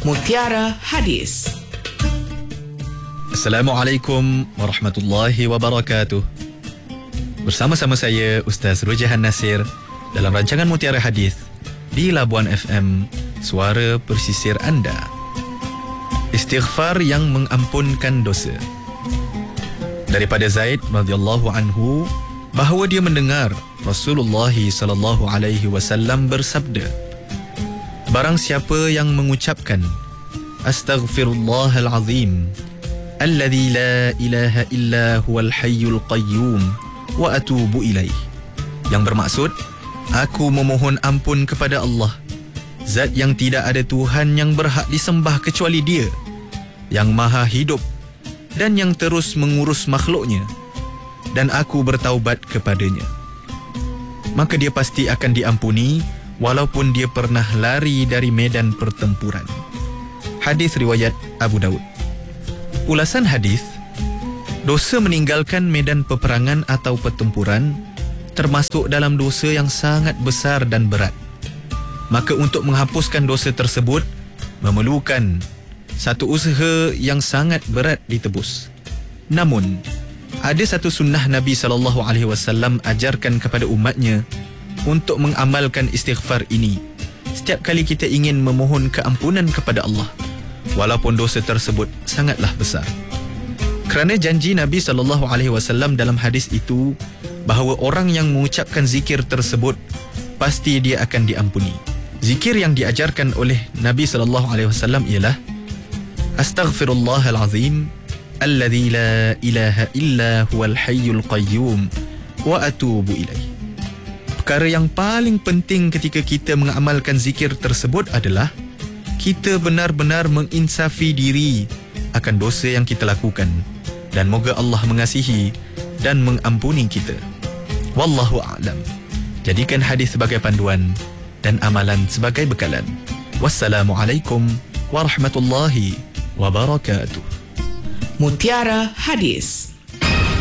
Mutiara Hadis. Assalamualaikum warahmatullahi wabarakatuh. Bersama-sama saya Ustaz Rujahan Nasir dalam rancangan Mutiara Hadis di Labuan FM, suara persisir anda. Istighfar yang mengampunkan dosa. Daripada Zaid radhiyallahu anhu bahawa dia mendengar Rasulullah sallallahu alaihi wasallam bersabda, barang siapa yang mengucapkan Astaghfirullahal azim alladzi la ilaha illa huwal hayyul qayyum wa atubu ilaih, yang bermaksud aku memohon ampun kepada Allah, zat yang tidak ada Tuhan yang berhak disembah kecuali Dia, yang maha hidup dan yang terus mengurus makhluknya, dan aku bertaubat kepadanya, maka dia pasti akan diampuni walaupun dia pernah lari dari medan pertempuran. Hadis riwayat Abu Daud. Ulasan hadis, dosa meninggalkan medan peperangan atau pertempuran termasuk dalam dosa yang sangat besar dan berat. Maka untuk menghapuskan dosa tersebut memerlukan satu usaha yang sangat berat ditebus. Namun, ada satu sunnah Nabi SAW ajarkan kepada umatnya untuk mengamalkan istighfar ini setiap kali kita ingin memohon keampunan kepada Allah, walaupun dosa tersebut sangatlah besar. Kerana janji Nabi SAW dalam hadis itu bahawa orang yang mengucapkan zikir tersebut pasti dia akan diampuni. Zikir yang diajarkan oleh Nabi SAW ialah Astaghfirullahal azim alladzi la ilaha illa huwal hayyul qayyum wa atubu ilaih. Perkara yang paling penting ketika kita mengamalkan zikir tersebut adalah kita benar-benar menginsafi diri akan dosa yang kita lakukan, dan moga Allah mengasihi dan mengampuni kita. Wallahu a'lam. Jadikan hadis sebagai panduan dan amalan sebagai bekalan. Wassalamualaikum warahmatullahi wabarakatuh. Mutiara Hadis.